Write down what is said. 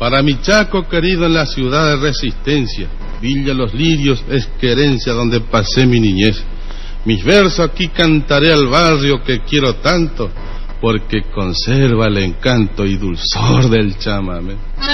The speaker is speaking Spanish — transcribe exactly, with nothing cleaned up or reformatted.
Para mi Chaco querido en la ciudad de Resistencia, Villa Los Lirios es querencia donde pasé mi niñez. Mis versos aquí cantaré al barrio que quiero tanto, porque conserva el encanto y dulzor del chamamé.